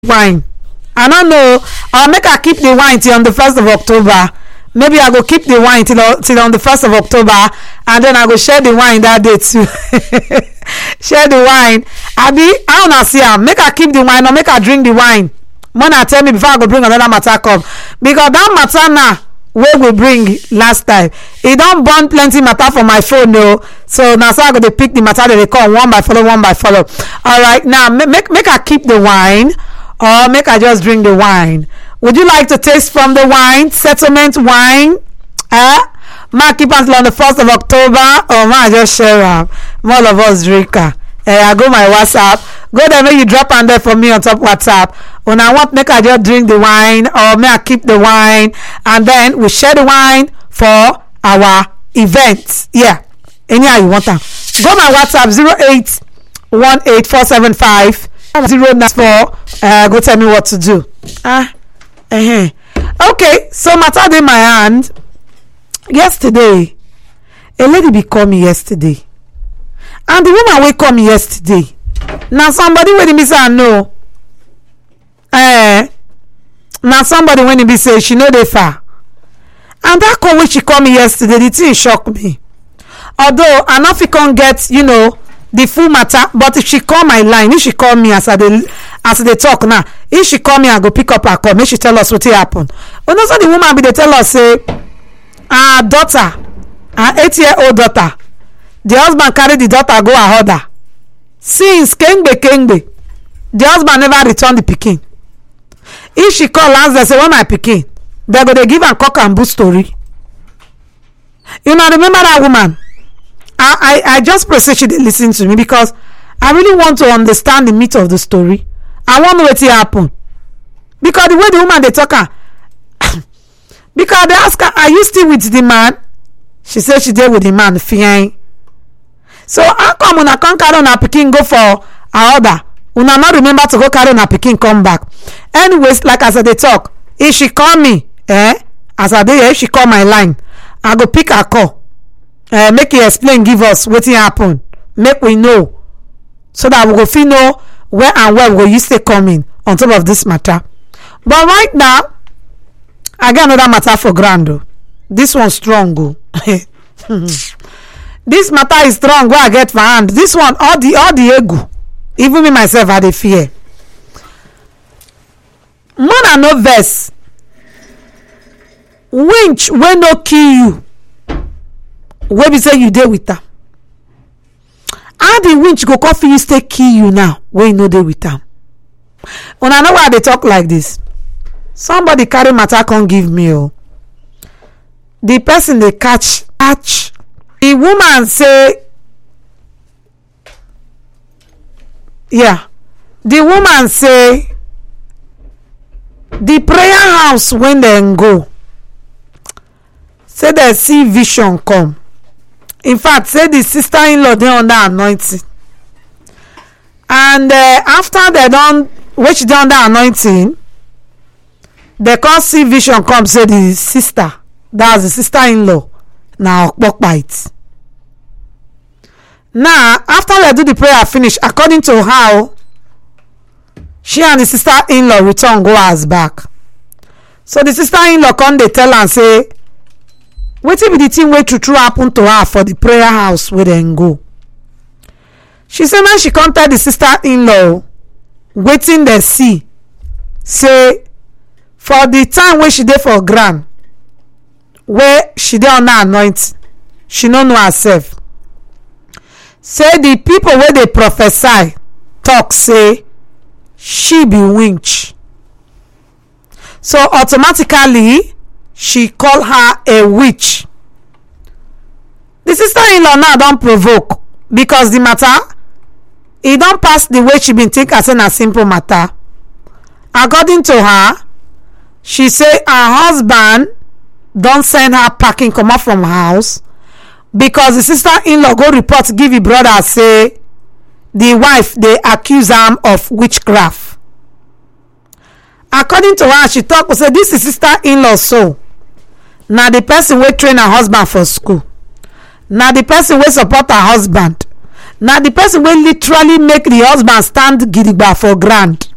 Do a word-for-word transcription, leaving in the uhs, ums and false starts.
wine. I don't know. I'll make her keep the wine till on the first of October. Maybe I go keep the wine till till on the first of October, and then I go share the wine that day too. Share the wine. Abi, I wanna see her. Make her keep the wine or make her drink the wine. Mona tell me before I go bring another matter come, because that matter now wey we bring last time, e don burn plenty matter for my phone o. So na so I go dey pick the matter that dey come one by follow one by follow. All right, now make make her keep the wine or make her just drink the wine. Would you like to taste from the wine? Settlement wine? Eh? Ma keep until on the first of October, or ma just share am. All of us drink her. Eh, I go my WhatsApp. Go there, make you drop am there for me on top WhatsApp. When I want, make I just drink the wine, or may I keep the wine, and then we share the wine for our event. Yeah, anyhow you want am. Go my WhatsApp zero eight one eight four seven five zero nine four. Uh, go tell me what to do. Ah, uh-huh. Okay. So matter dey my hand. Yesterday, a lady be call me yesterday, and the woman wey call me yesterday na somebody wey be say I know. Eh, na somebody when e be say she no dey far, and that call wey she call me yesterday, the thing shock me. Although I no fit come get, you know, the full matter, but if she call my line, if she call me as I dey as I dey talk now, if she call me, I go pick up her call, make she tell us wetin happen. But no, so the woman be dey tell us say her daughter, her eight year old daughter, the husband carry the daughter go her other since kengbe kengbe, the husband never return the pikin. If she call ask them say where my pikin, they go dey give am cock and bull story. You know, remember that woman? I I, I just pray say she dey lis ten to me, because I really want to understand the meat of the story. I wan know wetin happen, because the way the woman dey talk am, because they ask her, are you still with the man? She say she dey with the man. Fine. So how come una come carry una pikin go for her other? Una not remember to go carry una pikin come back. Anyways, like as I dey talk, if she call me, eh, as I dey here, if she call my line, I go pick her call. Uh, make you explain, give us wetin happen, make we know, so that we go fit know where and where we go use take come in on top of this matter. But right now, I get another matter for ground o. This one strong o. This matter is strong wey I get for hand. This one, all the all the ego, even me myself I dey fear. Mona no vex. Winch wey no kill you, wey be say you dey with am, how the winch go come fit use take kill you now wey you no dey with am? Una know why I dey talk like this? Somebody carry matter come give me o. The person dey catch catch the woman say, yeah, the woman say the prayer house when dem go, say dem see vision come. In fact, say the sister-in-law dey under anointing, and uh, after they don wey she dey under anointing, they come see vision come, say the sister, that's the sister-in-law, na okpokpait. Now after they do the prayer finish, according to how she and the sister-in-law return go house back, so the sister-in-law come dey tell am say wetin be the thing wey true true happen to her for the prayer house wey dem go. She say now she come tell the sister-in-law wetin dem see, say for the time wey she dey for ground, wey she dey under anointing, she no know herself. Say the people wey dey prophesy talk say she be winch, so automatically she call her a witch. The sister-in-law now don provoke, because the matter e don pass the way she been think as na simple matter. According to her, she say her husband don send her packing comot from house, because the sister-in-law go report give the brother say the wife dey accuse am of witchcraft. According to her, she talk say this is sister-in-law, so na the person wey train her husband for school, na the person wey support her husband, na the person wey literally make the husband stand gidigba for ground.